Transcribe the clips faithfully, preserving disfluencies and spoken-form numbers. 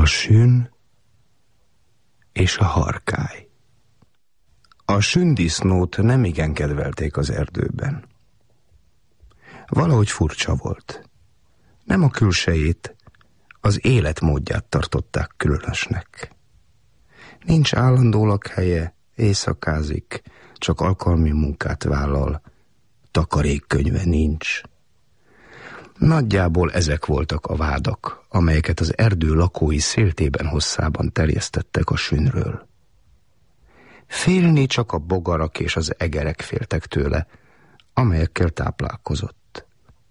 A sün és a harkály. A sündisznót nemigen kedvelték az erdőben. Valahogy furcsa volt. Nem a külsejét, az életmódját tartották különösnek. Nincs állandó lakhelye, éjszakázik, csak alkalmi munkát vállal, takarékkönyve nincs. Nagyjából ezek voltak a vádak, amelyeket az erdő lakói széltében hosszában terjesztettek a sünről. Félni csak a bogarak és az egerek féltek tőle, amelyekkel táplálkozott.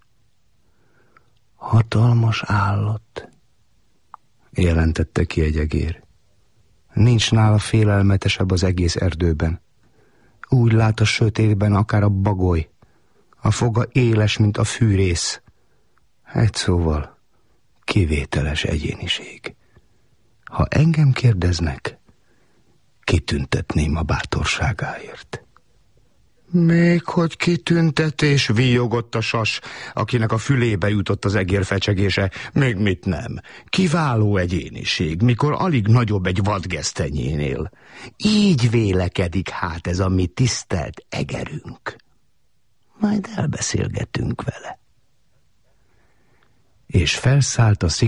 Hatalmas állat, jelentette ki egy egér. Nincs nála félelmetesebb az egész erdőben. Úgy lát a sötétben akár a bagoly. A foga éles, mint a fűrész. Egy szóval kivételes egyéniség. Ha engem kérdeznek, kitüntetném a bátorságáért. Még hogy kitüntetés, víjogott a sas, akinek a fülébe jutott az egér fecsegése. Még mit nem. Kiváló egyéniség, mikor alig nagyobb egy vadgesztenyénél. Így vélekedik hát ez a mi tisztelt egerünk. Majd elbeszélgetünk vele. És felszállt a